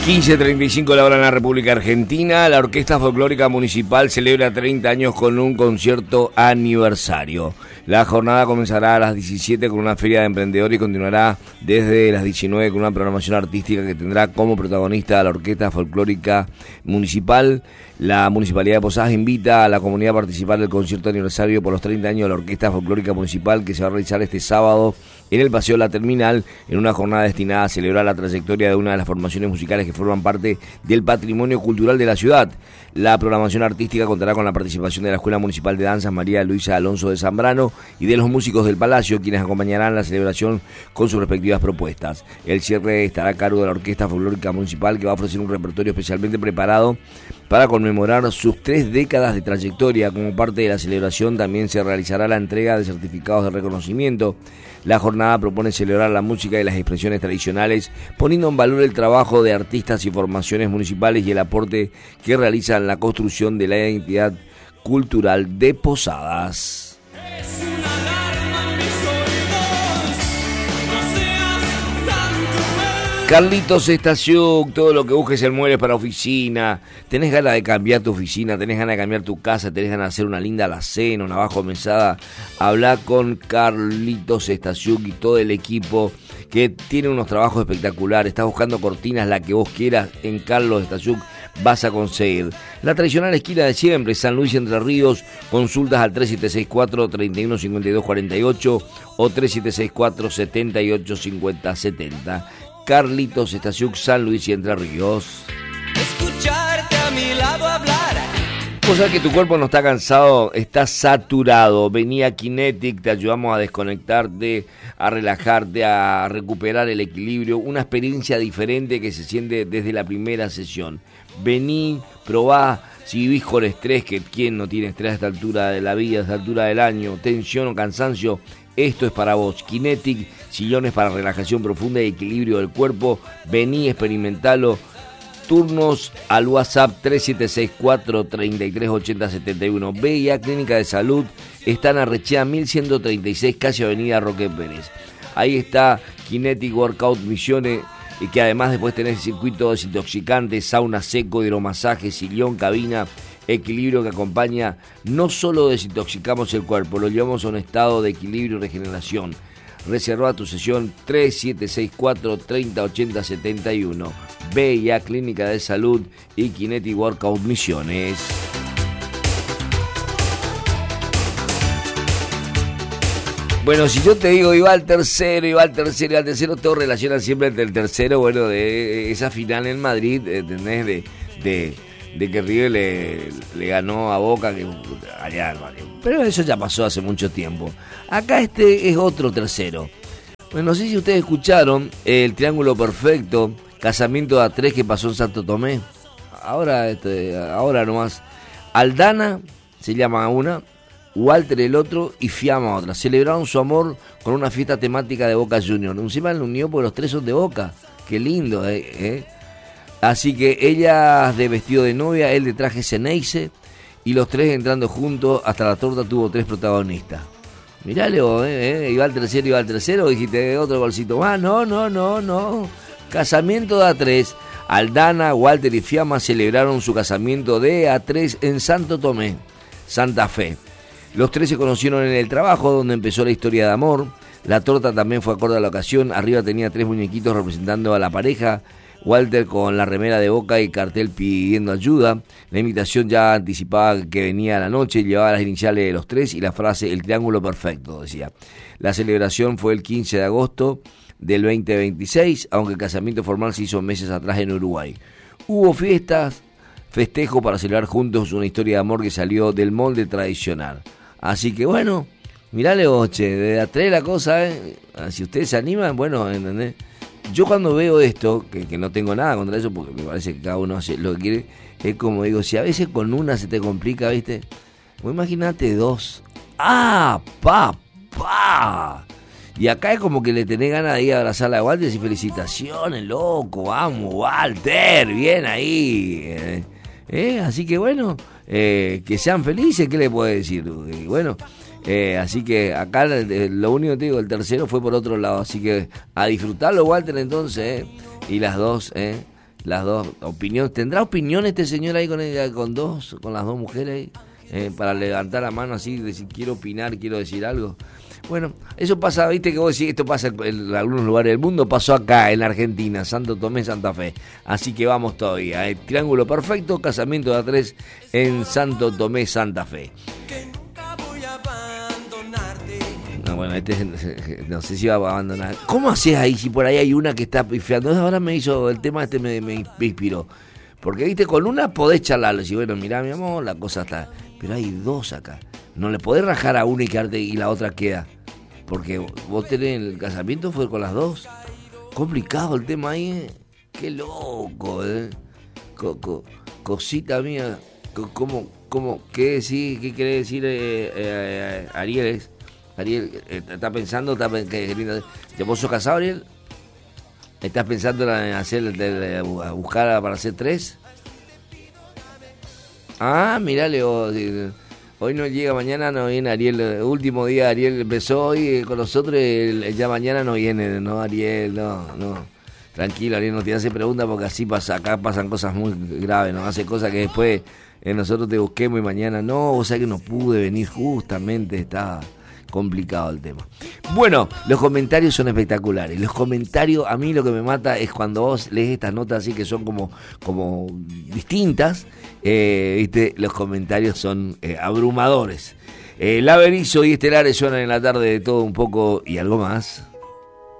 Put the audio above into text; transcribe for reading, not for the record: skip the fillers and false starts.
15:35 la hora en la República Argentina. La Orquesta Folclórica Municipal celebra 30 años con un concierto aniversario. La jornada comenzará a las 17 con una feria de emprendedores y continuará desde las 19 con una programación artística que tendrá como protagonista a la Orquesta Folclórica Municipal. La Municipalidad de Posadas invita a la comunidad a participar del concierto aniversario por los 30 años de la Orquesta Folclórica Municipal, que se va a realizar este sábado en el Paseo La Terminal, en una jornada destinada a celebrar la trayectoria de una de las formaciones musicales que forman parte del patrimonio cultural de la ciudad. La programación artística contará con la participación de la Escuela Municipal de Danzas María Luisa Alonso de Zambrano y de los músicos del Palacio, quienes acompañarán la celebración con sus respectivas propuestas. El cierre estará a cargo de la Orquesta Folclórica Municipal, que va a ofrecer un repertorio especialmente preparado para conmemorar sus 3 décadas de trayectoria. Como parte de la celebración también se realizará la entrega de certificados de reconocimiento. La jornada propone celebrar la música y las expresiones tradicionales, poniendo en valor el trabajo de artistas y formaciones municipales y el aporte que realizan en la construcción de la identidad cultural de Posadas. Carlitos Stasiuk, todo lo que busques en muebles para oficina. Tenés ganas de cambiar tu oficina, tenés ganas de cambiar tu casa, tenés ganas de hacer una linda alacena, una bajo mesada. Habla con Carlitos Stasiuk y todo el equipo que tiene unos trabajos espectaculares. Estás buscando cortinas, la que vos quieras, en Carlos Stasiuk vas a conseguir. La tradicional esquina de siempre, San Luis Entre Ríos. Consultas al 3764-315248 o 3764-785070. Carlitos Stasiuk, San Luis y Entre Ríos. Escucharte a mi lado hablar. Vos sabés que tu cuerpo no está cansado, está saturado. Vení a Kinetic, te ayudamos a desconectarte, a relajarte, a recuperar el equilibrio. Una experiencia diferente que se siente desde la primera sesión. Vení, probá. Si vivís con estrés, que quién no tiene estrés a esta altura de la vida, a esta altura del año, tensión o cansancio, esto es para vos. Kinetic, sillones para relajación profunda y equilibrio del cuerpo. Vení, experimentalo. Turnos al WhatsApp 3764-338071. VIA Clínica de Salud, está en Arrechea 1136, casi Avenida Roque Pérez. Ahí está Kinetic Workout Misiones, y que además después tenés circuito desintoxicante, sauna seco, hidromasaje, sillón, cabina, equilibrio que acompaña. No solo desintoxicamos el cuerpo, lo llevamos a un estado de equilibrio y regeneración. Reserva tu sesión 3764-308071. VIA Clínica de Salud y Kinetic Workout Misiones. Bueno, si yo te digo iba al tercero, todo relaciona siempre entre el tercero, bueno, de esa final en Madrid, ¿entendés? De que River le ganó a Boca, que allá, pero eso ya pasó hace mucho tiempo. Acá este es otro tercero. Bueno, no sé si ustedes escucharon el Triángulo Perfecto, casamiento de A3 que pasó en Santo Tomé. Ahora nomás. Aldana se llama una, Walter el otro y Fiamma otra. Celebraron su amor con una fiesta temática de Boca Juniors. Encima lo unió porque los 3 son de Boca. Qué lindo, Así que ella de vestido de novia, él de traje Ceneice, y los 3 entrando juntos. Hasta la torta tuvo 3 protagonistas. Mirá, Leo, iba al tercero, dijiste otro golcito más. No. Casamiento de A3. Aldana, Walter y Fiamma celebraron su casamiento de A3 en Santo Tomé, Santa Fe. Los 3 se conocieron en el trabajo, donde empezó la historia de amor. La torta también fue acorde a la ocasión. Arriba tenía 3 muñequitos representando a la pareja. Walter con la remera de Boca y cartel pidiendo ayuda. La invitación ya anticipaba que venía la noche, llevaba las iniciales de los 3 y la frase "el triángulo perfecto", decía. La celebración fue el 15 de agosto del 2026, aunque el casamiento formal se hizo meses atrás en Uruguay. Hubo fiestas, festejos para celebrar juntos una historia de amor que salió del molde tradicional. Así que bueno, mirale vos, de A3 la cosa, si ustedes se animan, bueno, ¿entendés? Yo cuando veo esto, que no tengo nada contra eso, porque me parece que cada uno hace lo que quiere, es como digo, si a veces con una se te complica, ¿viste? Pues imagínate 2. ¡Ah, papá! Y acá es como que le tenés ganas de ir a abrazar a Walter y decir felicitaciones, loco, vamos, Walter, bien ahí. Así que bueno, que sean felices, ¿qué le puedo decir? Bueno, así que acá lo único que te digo, el tercero fue por otro lado, así que a disfrutarlo, Walter, entonces, y las dos, las dos opiniones. ¿Tendrá opinión este señor ahí con las dos mujeres ahí? Para levantar la mano así, decir quiero opinar, quiero decir algo. Bueno, eso pasa, viste que vos decís, esto pasa en algunos lugares del mundo, pasó acá en Argentina, Santo Tomé, Santa Fe. Así que vamos todavía, triángulo perfecto, casamiento de a 3 en Santo Tomé, Santa Fe. No, bueno, no sé si va a abandonar. ¿Cómo haces ahí si por ahí hay una que está pifiando? Ahora me hizo el tema me inspiró. Porque, viste, con una podés charlarlo. Si bueno, mirá, mi amor, la cosa está... Pero hay dos acá. No le podés rajar a una y quedarte y la otra queda. Porque vos tenés el casamiento, fue con las dos. Complicado el tema ahí, Qué loco, cosita mía. ¿Qué decís? ¿Qué quiere decir Ariel? Ariel, ¿está pensando? ¿Vos sos casado, Ariel? ¿Estás pensando en hacer a buscar para hacer 3? Ah, mirale, hoy no llega, mañana no viene Ariel. El último día Ariel empezó hoy con nosotros, ya mañana no viene, no, Ariel, no. Tranquilo, Ariel, no te hace preguntas porque así acá pasan cosas muy graves, no hace cosas que después nosotros te busquemos y mañana no, o sea que no pude venir justamente, está complicado el tema. Bueno, los comentarios son espectaculares. Los comentarios, a mí lo que me mata es cuando vos lees estas notas así que son como distintas, ¿viste? Los comentarios son abrumadores. Laberizo y Estelares suenan en la tarde de todo un poco y algo más.